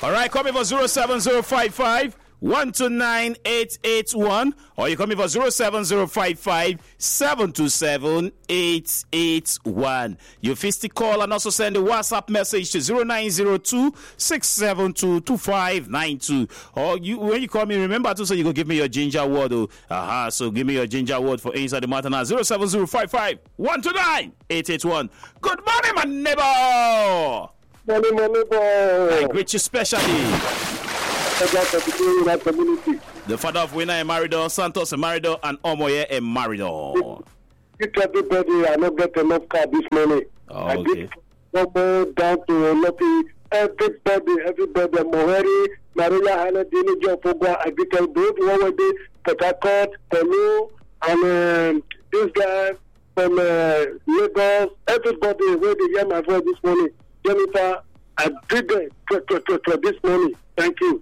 All right, call me for 07055 129 881, or you call me for 07055 727 881. You fisty call and also send a WhatsApp message to 0902 672 2592. Or when you call me, remember to say you go give me your ginger word. So give me your ginger word for Inside the Matter now. 07055 129 881. Good morning, my neighbor. Morning, my neighbor. I greet you specially. The father of Winner Emarido, Santos Emarido, and Omoye Emarido. Everybody, I don't get enough car this morning. Oh, I okay. get down to Lopi. Everybody, Moheri, Maria Haladini, Jopogwa, I get a boat, Wawadi, Port Harcourt, Pelu, and this guy from Lagos. Everybody, where they hear my voice this morning. Jennifer, I did it for this morning. Thank you.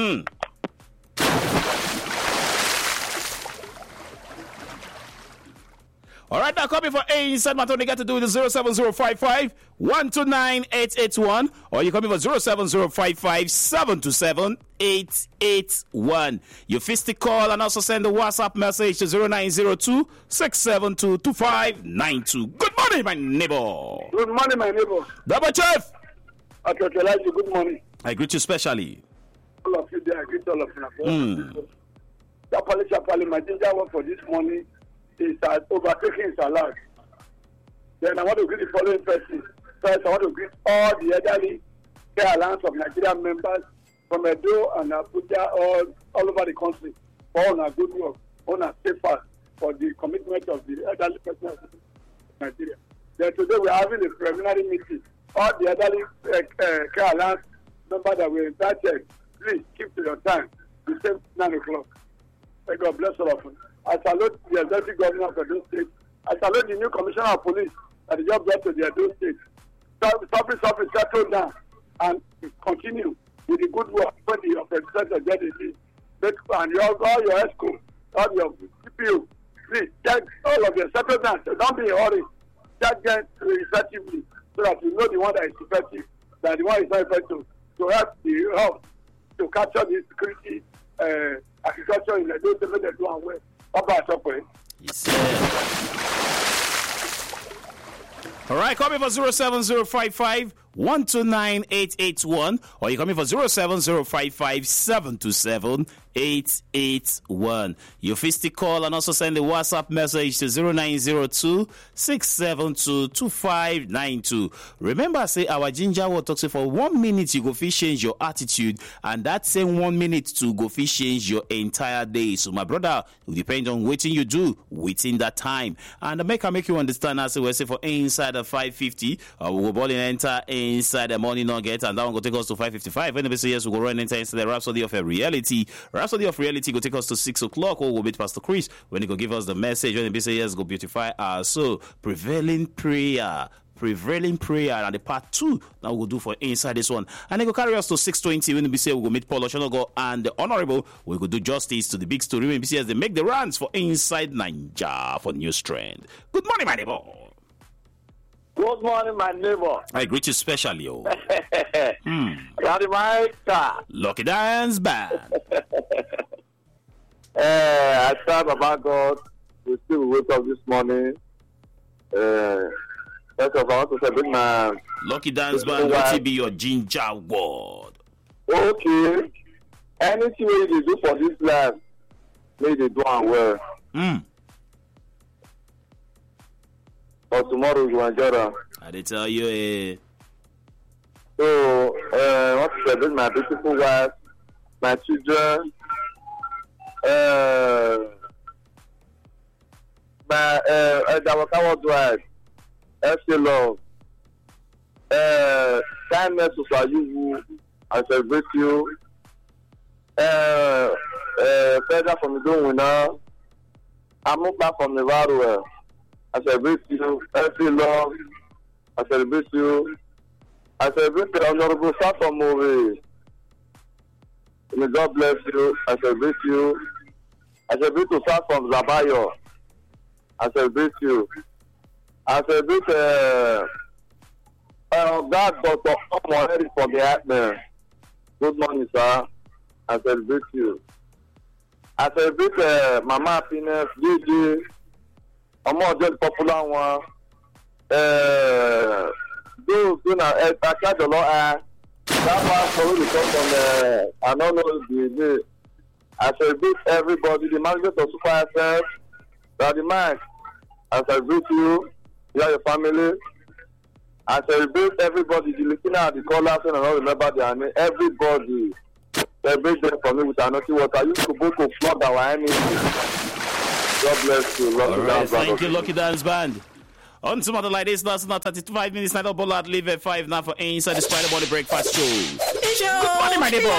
All right, now copy for A inside my got to do with the 07055 129 881, or you call me for 07055 727 881. You fisty call and also send a WhatsApp message to 0902 672 2592. Good morning, my neighbor. Good morning, my neighbor. Double Chief. I congratulate you. Good morning. I greet you specially. All of you there, I greet all of you. Chapali, my ginger work for this morning is overtaking is allowed. Then I want to greet the following person. First, I want to greet all the elderly care alliance of Nigerian members from Edo and Abuja all over the country for all our good work, all our safe path for the commitment of the elderly person of Nigeria. Then today we are having a preliminary meeting. All the elderly care alliance members that were invited, please keep to your time. The same 9 o'clock. May God bless all of you. I salute the executive governor of Edo State. I salute the new commissioner of police that the job brought to the Edo State. Stop, settle down and continue with the good work when the president of JDC. And all your ESCO, all your CPU, please check all of them, settle down. So don't be in a hurry. Check them effectively so that you know the one that is effective, that the one is not effective, to help to capture the security agriculture in Edo State when they do and well. Yes, sir. All right, call me for 07055 129 881, or you call me for 07055 727 881. You fisty call and also send a WhatsApp message to 0902 672 2592. Remember, say our ginger will talk for 1 minute you go fish change your attitude, and that same 1 minute to go fish change your entire day. So my brother, it depends on what you do within that time, and make you understand as we say for inside the 550, we will ball in enter inside the morning nugget, and that one will take us to 555. When they say yes, we will run enter into the Rhapsody of a Reality. Rhapsody of Reality will take us to 6 o'clock, or we'll meet Pastor Chris when he will give us the message. When they say yes, go beautify our soul. Prevailing prayer, and the part 2 now we'll do for inside this one, and they go carry us to 6:20 when we say we'll meet Paul Oshonogo and the Honorable. We will do justice to the big story when we see as they make the runs for Inside Ninja for News Trend. Good morning, my neighbor. Good morning, my neighbor. I greet you specially. Lucky Dance Band. I thought about God. We still wake up this morning. First of all, I want to say, man. Lucky Dance Band, what will be your ginger word? Okay. Anything you do for this life, may they do and well. For tomorrow, you enjoy them. I did tell you. So, I want to celebrate my beautiful wife, my children, my Dawakawa wife, FC Love, kindness to you, I celebrate you, Pedro from the Doing now, Amuka from the Varua, I celebrate you, FC Love, I celebrate you. I celebrate the Honorable Safa Movie. May God bless you. I celebrate you. I celebrate to start from Zabayo. I celebrate you. I celebrate God, Dr. Omoheri from the Atman. Good morning, sir. I celebrate you. I celebrate Mama Happiness, DJ. I'm not just popular one. Those who are I catch a lot. That one probably come from I don't know the I celebrate everybody, the managers of Super FM, the man. I celebrate you, you and your family. I celebrate everybody, the listener and the callers, and I don't remember their name. Everybody celebrate them for me with another water. I used to go to flood our enemies. God bless you. All right, thank you, Lucky Dance Band. On to Mother Light, it's last not 35 minutes. Night of Bollard, leave at 5 now for Inside the Spider Body Breakfast Show. Good morning, my neighbor.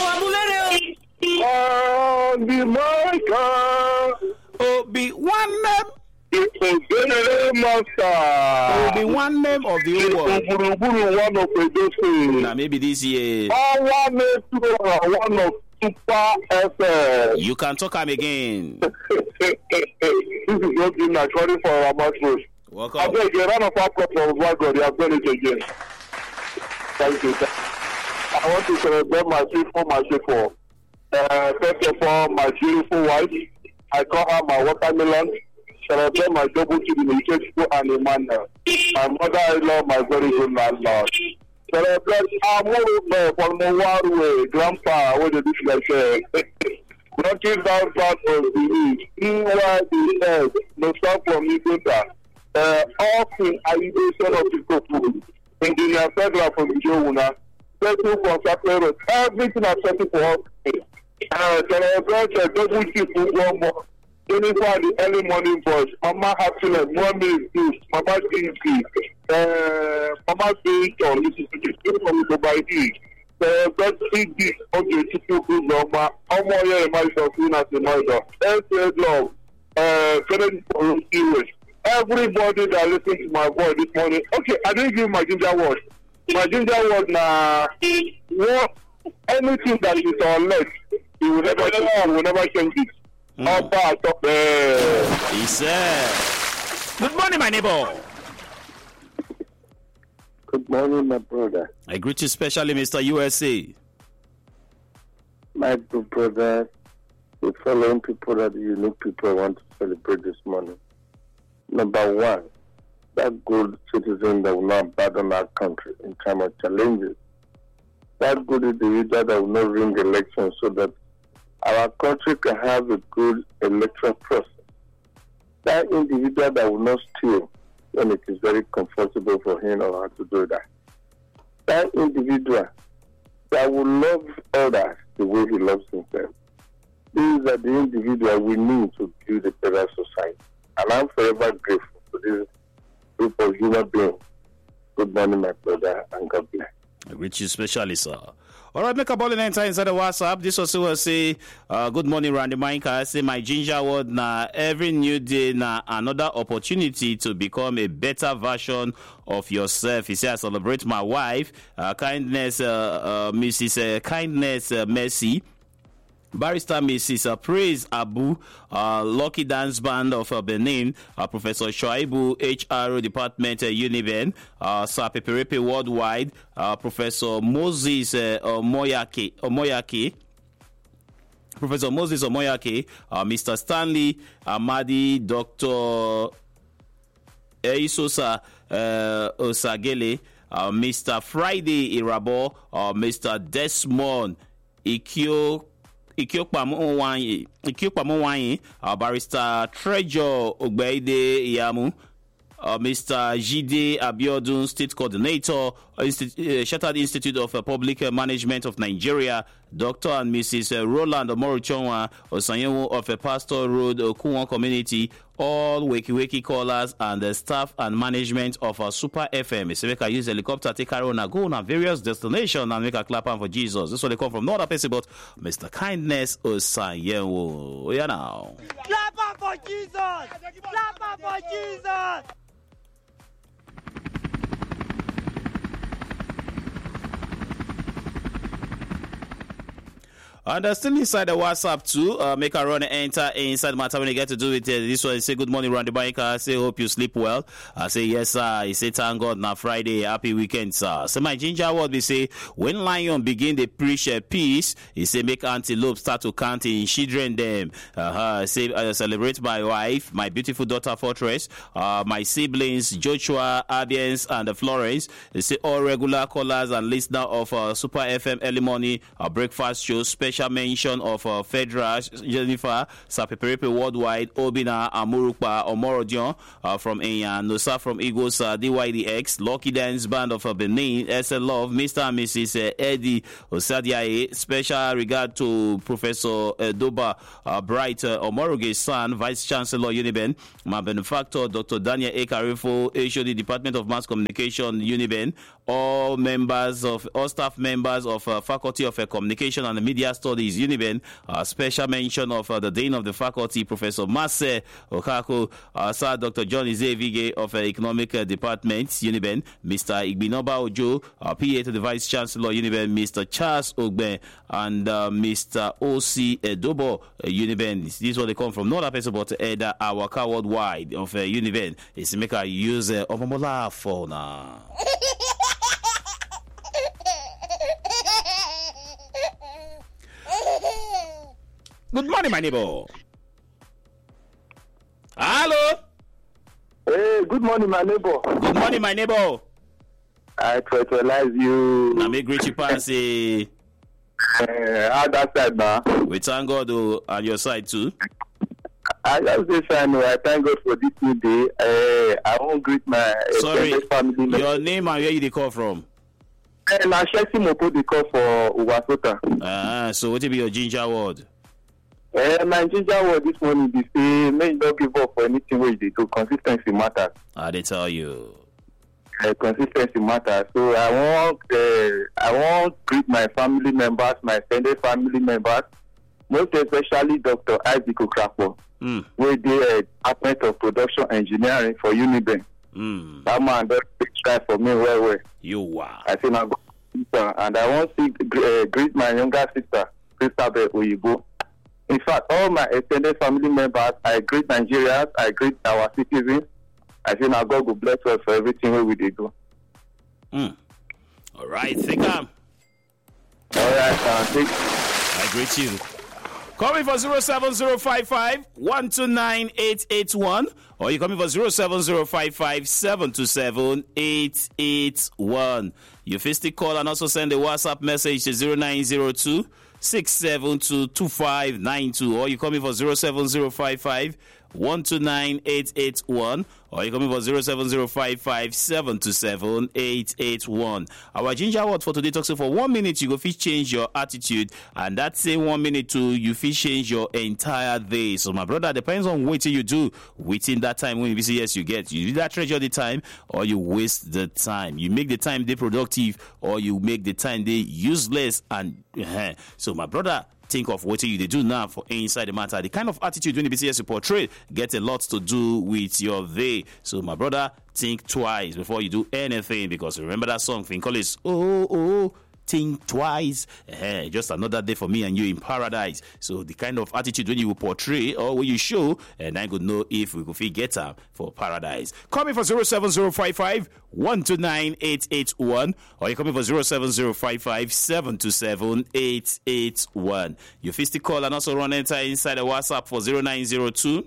On the mic, Obi-Wan name. it's a general monster. Obi-Wan name of the whole world. One of the Now, maybe this year. one of Super FM. You can talk him again. This is not being according for our match. Welcome. I beg a round of applause for my God. You have done it again. Thank you. I want to celebrate my people. First of all, my beautiful wife. I call her my watermelon. Celebrate my double to the Nikesco and Emmanuel. My mother-in-law, my very good landlord. Celebrate Amuru from Mowaru, Grandpa, what did this like? Knocking down part of the east. EYDS, no stop from Nikota. Often, ideation of the food. Engineer Federal from Jona. Settle for Sapero. Everything I settle for us. Celebrate a double chip one more. 24 the early morning voice. Mama Happiness, Mommy is good. Mama Dinky. Mama Dinky. This is the good from the Baidi. But CD, okay, to good Mama. How more year am I talking as a mother? SA Love. Kennedy for Jewish. Everybody that listens to my voice this morning. Okay, I didn't give my ginger word. My ginger word now. Anything that is on left, he will never change. He will never change it. He said, good morning, my neighbor. Good morning, my brother. I greet you specially, Mr. USA. My good brother, the following people that unique people I want to celebrate this morning. Number one, that good citizen that will not abandon our country in time of challenges. That good individual that will not ring elections so that our country can have a good electoral process. That individual that will not steal when it is very comfortable for him or her to do that. That individual that will love others the way he loves himself. These are the individuals we need to build a better society. And I'm forever grateful for this group of human beings. Good morning, my brother, and God bless. I greet you specially, sir. All right, make a ball and enter inside the WhatsApp. This also will say, good morning, Randy Mike. I say my ginger word na every new day na another opportunity to become a better version of yourself. He said, I celebrate my wife, kindness, Mrs. Kindness Mercy. Barrister Mrs. Praise Abu, Lucky Dance Band of Benin, Professor Shoaibu, HRO Department, Uniben, Sir Peperepe Worldwide, Professor Moses Omoyake, Professor Moses Omoyake, Mr. Stanley Amadi, Dr. Eisosa Osagele, Mr. Friday Irabo, Mr. Desmond Ikiokpamowanyi, Barrister Treasure Ogbeide Iyamu, Mr. Jide Abiodun, State Coordinator, Shattered Institute of Public Management of Nigeria, Dr. and Mrs. Roland Omorichonwa Osanyewo of Pastor Road, Okuwon Community, all Weki callers and the staff and management of Super FM. So we can use helicopter, take her on, go on various destinations and make a clap for Jesus. This one they come from not a person but Mr. Kindness Osanyewo. Yeah, now. Clap for Jesus! Clap for Jesus! And still inside the WhatsApp too. Make a run and enter inside the matter when you get to do it. This one, say good morning, Randy Biker. Say hope you sleep well. I say yes, sir. He say thank God now Friday. Happy weekend, sir. So my ginger word, we say when lion begin they preach peace, he say make antelope start to count in children them. Say celebrate my wife, my beautiful daughter Fortress, my siblings Joshua, Abiens, and Florence. They say all regular callers and listener of Super FM early morning breakfast show. Special mention of Fedra, Jennifer, Sapeperepe Worldwide, Obina, Amurukpa, Omorodion from Enyan, Nosa from Eagles, DYDX, Lucky Dance Band of Benin, SL Love, Mr. and Mrs. Eddie Osadiaye. Special regard to Professor Doba Bright Omoroge's son, Vice Chancellor Uniben, my benefactor Dr. Daniel Ekarifo, HOD Department of Mass Communication Uniben, all staff members of Faculty of Communication and Media Studies Uniben. Special mention of the Dean of the Faculty, Professor Mase Okako, Sir Dr. John Izevige of Economic Department Uniben, Mr. Igbinoba Ojo, PA to the Vice Chancellor Uniben, Mr. Charles Ogbe, and Mr. O.C. Edobo Uniben. This is what they come from. Not a person but Eda Awaka Worldwide of Uniben. It's make a use Omomola for now. Good morning, my neighbor. Hello. Hey, good morning, my neighbor. Good morning, my neighbor. I totalize you. Now make great pass. How that side now? We thank God on your side too. I just say, I thank God for this new day. I won't greet my family. Your name and where you call from? And I share Mopo they call for Uwasota. So what will be your ginger word? My ginger word this morning is say, may not give up for anything where they do. Consistency matters. They tell you. Consistency matters. So I want greet my family members, my extended family members, most especially Dr. Isaac Okrapo, where they Department of Production Engineering for Uniben. That man does try for me well. You are. I say now, and I want to greet my younger sister, Christabel Oyibo. In fact, all my extended family members, I greet Nigerians, I greet our citizens. I say now God will bless us for everything we do. All right, think I'm. All right, I greet you. Call me for 07055 129 881 or you call me for 07055 727 881. You first call and also send a WhatsApp message to 0902 672 2592 or you call me for 07055 129 881 or you call me for 07055 727 881. Our ginger word for today talks for 1 minute you go fit change your attitude, and that same 1 minute too you fit change your entire day. So my brother, depends on what you do within that time when you say yes you get. You either treasure the time or you waste the time. You make the time day productive or you make the time day useless. And so my brother, think of what you do now for inside the matter. The kind of attitude when the BCS you portray get a lot to do with your day. So my brother, think twice before you do anything, because remember that song Finn Collins, think twice. Just another day for me and you in paradise. So the kind of attitude when you portray or when you show, and I could know if we could get up for paradise. Call me for 07055 129 881 or you call me for 07055 727 881. You first call and also run enter inside the WhatsApp for 0902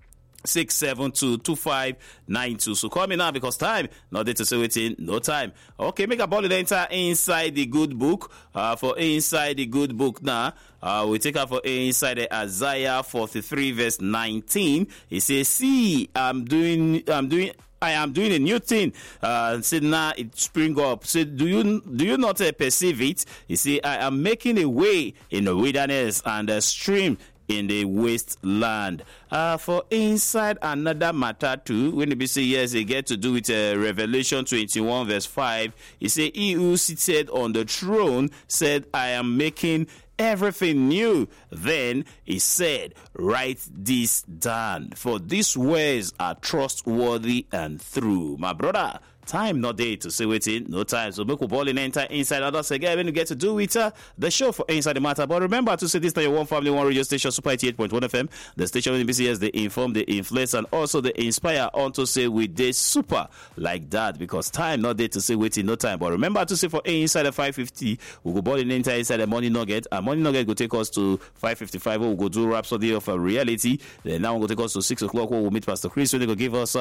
6722592. So call me now because time not there to say waiting, no time. Okay, make a ball enter inside the good book. For inside the good book now, we take out for inside the Isaiah 43 verse 19. It says, "See, I am doing a new thing. Say now it spring up. Say, do you not perceive it? You see, I am making a way in the wilderness and a stream in the wasteland." For inside another matter too, when we say yes, they get to do with Revelation 21 verse 5. He said, "He who seated on the throne said, I am making everything new." Then he said, "Write this down, for these words are trustworthy and true." My brother, time not there to say waiting, no time. So make ball in enter inside others again when you get to do with the show for Inside the Matter. But remember to say this to your one family, one radio station, Super 88.1 FM, the station in BCS, they inform, they influence, and also they inspire on to say with this super like that, because time not there to say waiting, no time. But remember to say for inside the 550, we go ball in enter inside the Money Nugget, and Money Nugget will take us to 5:55. We'll go do Rhapsody of a Reality. Then now we'll go take us to 6 o'clock. We'll meet Pastor Chris when they go give us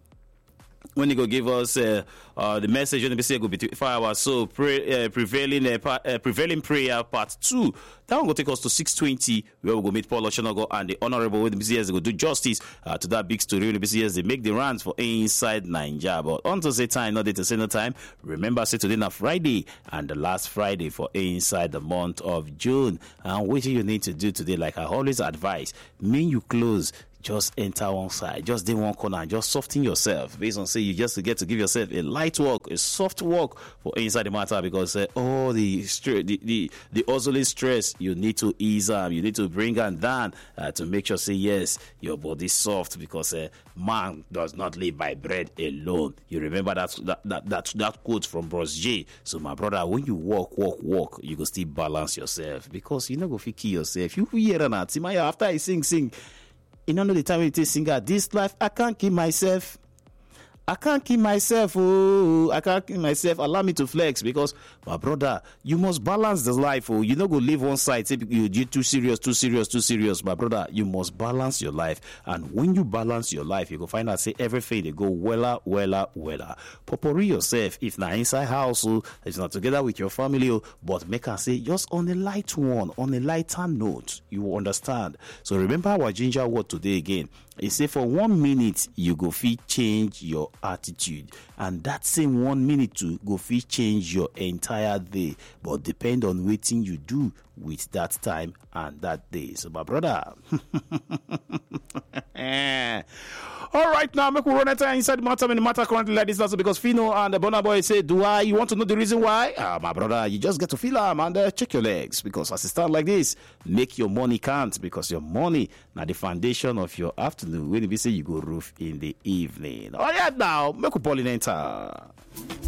the message on the BCS go be 5 hours. So prevailing prayer part 2. That one will take us to 6:20, where we'll go meet Paul Ochonogo and the Honorable with the BCS. They go do justice to that big story with the BCS. They make the runs for Inside Nigeria. But on to say time, not to say no time. Remember, say today na Friday and the last Friday for Inside the month of June. And what you need to do today, like I always advise, mean you close. Just enter one side, just do one corner, and just soften yourself. Based on say you just get to give yourself a light walk, a soft walk for Inside the Matter, because all the hustling stress, you need to ease them, you need to bring them down to make sure say yes, your body soft, because man does not live by bread alone. You remember that quote from Bros J. So my brother, when you walk, you go still balance yourself, because you know go kill yourself. You hear an Timaya after I sing. You know the time it is singer. This life, I can't keep myself. Oh, I can't keep myself. Allow me to flex, because my brother, you must balance the life. Oh, you not go live one side. Say you're too serious. My brother, you must balance your life. And when you balance your life, you go find out say everything they go weller. Popori yourself. If not inside house, it's not together with your family. But make us say just on a light one, on a lighter note. You will understand. So remember our ginger word today again. It say for 1 minute you go fit change your attitude, and that same 1 minute to go fit change your entire day. But depend on waiting you do with that time and that day. So my brother, all right, now make we run enter Inside the Matter. The matter currently like this also because Fino and the Bonner Boy say, you want to know the reason why? My brother, you just get to feel them and check your legs, because as it start like this, make your money count, because your money now the foundation of your afternoon. When you say you go roof in the evening. All right, now make we Pauline enter.